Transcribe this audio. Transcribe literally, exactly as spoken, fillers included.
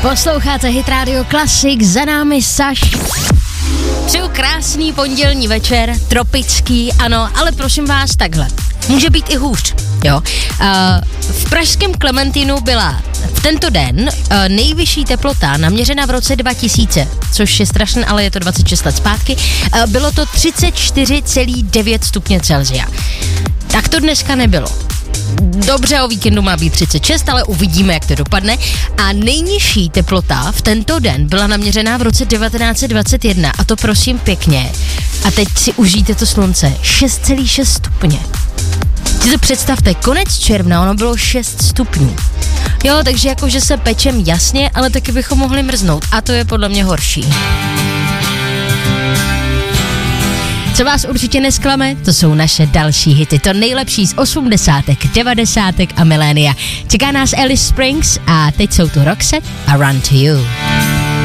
Posloucháte Hit Radio Classic, za námi Saš. Přeju krásný pondělní večer, tropický, ano, ale prosím vás takhle. Může být i hůř, jo. Uh, v pražském Klementínu byla v tento den uh, nejvyšší teplota naměřena v roce dva tisíce, což je strašné, ale je to dvacet šest let zpátky. Uh, bylo to třicet čtyři celá devět stupně Celsia. Tak to dneska nebylo. Dobře, o víkendu má být třicet šest, ale uvidíme, jak to dopadne. A nejnižší teplota v tento den byla naměřená v roce devatenáct set dvacet jedna, a to prosím pěkně. A teď si užijte to slunce. šest celá šest stupně. Si to představte, konec června, ono bylo šest stupňů. Jo, takže jakože se pečem jasně, ale taky bychom mohli mrznout. A to je podle mě horší. Co vás určitě nesklame, to jsou naše další hity. To nejlepší z osmdesátek, devadesátek a milénia. Čeká nás Alice Springs a teď jsou tu Roxette a Run to You.